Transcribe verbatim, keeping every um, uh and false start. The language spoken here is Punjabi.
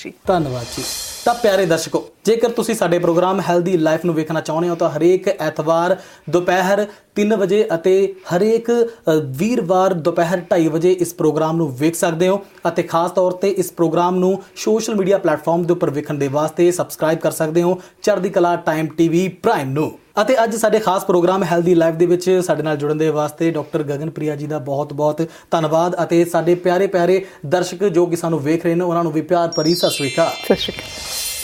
ਜੀ। ਧੰਨਵਾਦ ਜੀ। ਤਾਂ ਪਿਆਰੇ ਦਰਸ਼ਕੋ, ਜੇਕਰ ਤੁਸੀਂ ਸਾਡੇ ਪ੍ਰੋਗਰਾਮ ਹੈਲਦੀ ਲਾਈਫ ਨੂੰ ਵੇਖਣਾ ਚਾਹੁੰਦੇ ਹੋ ਤਾਂ ਹਰੇਕ ਐਤਵਾਰ ਦੁਪਹਿਰ ਤਿੰਨ ਵਜੇ ਅਤੇ ਹਰੇਕ ਵੀਰਵਾਰ ਦੁਪਹਿਰ ਢਾਈ ਵਜੇ ਇਸ ਪ੍ਰੋਗਰਾਮ ਨੂੰ ਵੇਖ ਸਕਦੇ ਹੋ। ਅਤੇ ਖਾਸ ਤੌਰ 'ਤੇ ਇਸ ਪ੍ਰੋਗਰਾਮ ਨੂੰ ਸੋਸ਼ਲ ਮੀਡੀਆ ਪਲੇਟਫਾਰਮ ਦੇ ਉੱਪਰ ਵੇਖਣ ਦੇ ਵਾਸਤੇ ਸਬਸਕ੍ਰਾਈਬ ਕਰ ਸਕਦੇ ਹੋ ਚੜ੍ਹਦੀ ਕਲਾ ਟਾਈਮ ਟੀਵੀ ਪ੍ਰਾਈਮ ਨੂੰ। ਅਤੇ ਅੱਜ ਸਾਡੇ ਖਾਸ ਪ੍ਰੋਗਰਾਮ ਹੈਲਦੀ ਲਾਈਫ ਦੇ ਵਿੱਚ ਸਾਡੇ ਨਾਲ ਜੁੜਨ ਦੇ ਵਾਸਤੇ ਡਾਕਟਰ ਗਗਨਪ੍ਰਿਆ ਜੀ ਦਾ ਬਹੁਤ ਬਹੁਤ ਧੰਨਵਾਦ। ਅਤੇ ਸਾਡੇ ਪਿਆਰੇ ਪਿਆਰੇ ਦਰਸ਼ਕ ਜੋ ਕਿ ਸਾਨੂੰ ਵੇਖ ਰਹੇ ਨੇ ਉਹਨਾਂ ਨੂੰ ਵੀ ਪਿਆਰ ਭਰੀ ਸਤਿ ਸ਼੍ਰੀ ਅਕਾਲ। ਸਤਿ ਸ਼੍ਰੀ ਅਕਾਲ।